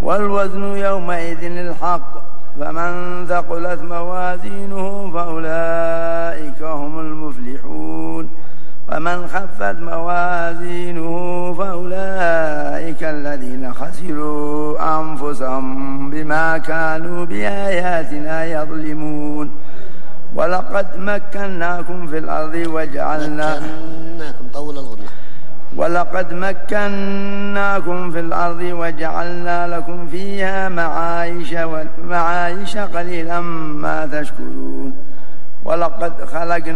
والوزن يومئذ الحق فمن ثقلت موازينه فأولئك هم المفلحون ومن خفت موازينه فأولئك الذين خسروا أنفسهم بما كانوا بآياتنا يظلمون ولقد مكناكم في الأرض وجعلنا لكم فيها معايش قليلا ما تشكرون ولقد خلقنا